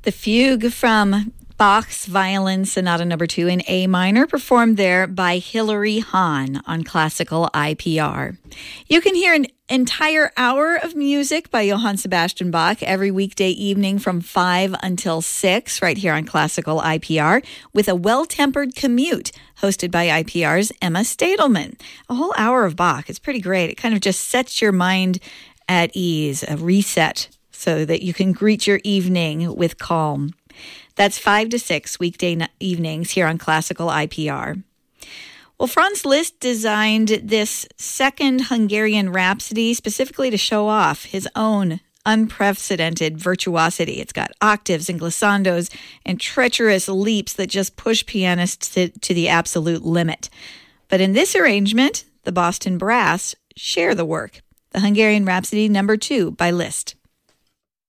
The fugue from Bach's Violin Sonata No. 2 in A minor, performed there by Hilary Hahn on Classical IPR. You can hear an entire hour of music by Johann Sebastian Bach every weekday evening from 5 until 6 right here on Classical IPR with a well-tempered commute hosted by IPR's Emma Stadelman. A whole hour of Bach. It's pretty great. It kind of just sets your mind at ease, a reset, so that you can greet your evening with calm. That's 5 to 6 weekday evenings here on Classical IPR. Well, Franz Liszt designed this second Hungarian Rhapsody specifically to show off his own unprecedented virtuosity. It's got octaves and glissandos and treacherous leaps that just push pianists to the absolute limit. But in this arrangement, the Boston Brass share the work. The Hungarian Rhapsody No. 2 by Liszt.